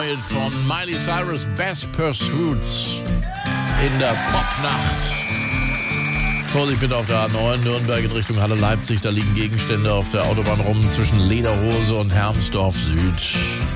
neue von Miley Cyrus, Best Pursuit in der Popnacht. Vorsicht bitte auf der A9, Nürnberg in Richtung Halle Leipzig. Da liegen Gegenstände auf der Autobahn rum zwischen Lederhose und Hermsdorf Süd.